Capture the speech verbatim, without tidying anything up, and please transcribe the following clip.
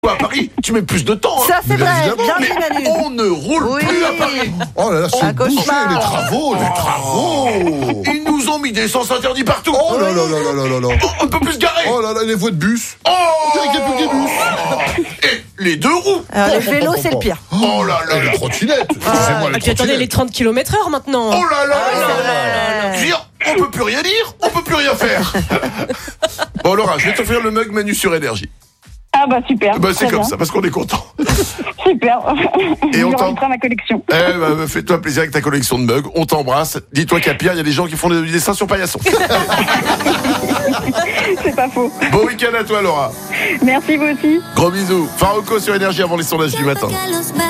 À Paris, tu mets plus de temps. Hein. Ça c'est Bien vrai, évidemment. bien Mais dit Manu. on ne roule Oui. plus à Paris. Oh là là, Un c'est bouché, cauchemar. les travaux, les travaux. Ils nous ont mis des sens interdits partout. Oh là là là là là là là. On ne peut plus se garer. Oh là là, les voies de bus. Oh, On dirait qu'il n'y a plus que des bus. Et les deux roues. Alors, les vélos c'est le pire. Oh là là Et là. les trottinettes. Excusez-moi, Et les puis attendez, les trottinettes. trente kilomètres heure maintenant. Oh là là Ah, là c'est là. vrai. Je veux dire, on peut plus rien dire, on peut plus rien faire. Bon Laura, je vais t'offrir le mug Manu sur Énergie. Ah bah super. Bah c'est très comme bien. ça, parce qu'on est content. Super. Et Je on le t'en- rajouterai à ma collection. Eh bah, fais-toi plaisir avec ta collection de mugs. On t'embrasse. Dis-toi qu'à Pierre, il y a des gens qui font des dessins sur paillasson. C'est pas faux. Bon week-end à toi Laura. Merci vous aussi. Gros bisous. Farouko sur Énergie avant les sondages du matin.